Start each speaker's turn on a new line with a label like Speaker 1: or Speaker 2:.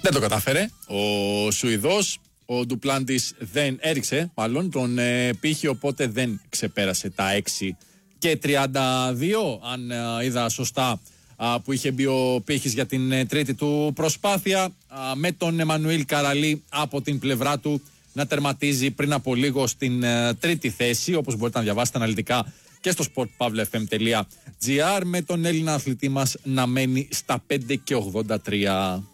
Speaker 1: Δεν το κατάφερε ο Σουηδός. Ο Ντουπλάντης δεν έριξε τον πύχη, οπότε δεν ξεπέρασε τα 6:32, αν είδα σωστά, που είχε μπει ο πύχης για την τρίτη του προσπάθεια, με τον Εμμανουήλ Καραλή από την πλευρά του να τερματίζει πριν από λίγο στην τρίτη θέση, όπως μπορείτε να διαβάσετε αναλυτικά και στο sportpavlefm.gr, με τον Έλληνα αθλητή μας να μένει στα 5:83.